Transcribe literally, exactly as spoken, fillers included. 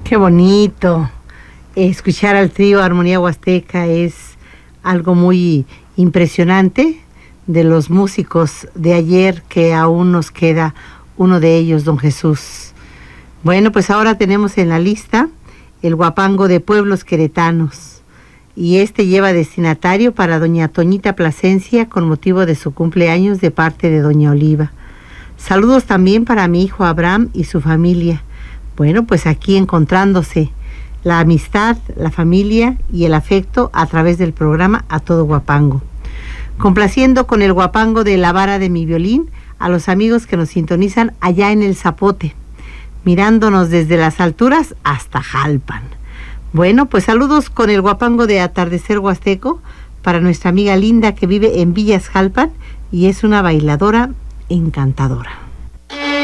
Qué bonito. Escuchar al trío Armonía Huasteca es algo muy impresionante, de los músicos de ayer, que aún nos queda uno de ellos, don Jesús. Bueno, pues ahora tenemos en la lista el guapango de pueblos queretanos, y este lleva destinatario para doña Toñita Plasencia con motivo de su cumpleaños de parte de doña Oliva. Saludos también para mi hijo Abraham y su familia. Bueno, pues aquí encontrándose la amistad, la familia y el afecto a través del programa A Todo Guapango. Complaciendo con el guapango de La Vara de mi Violín a los amigos que nos sintonizan allá en el Zapote, mirándonos desde las alturas hasta Jalpan. Bueno, pues saludos con el guapango de Atardecer Huasteco para nuestra amiga Linda, que vive en Villas Jalpan y es una bailadora encantadora.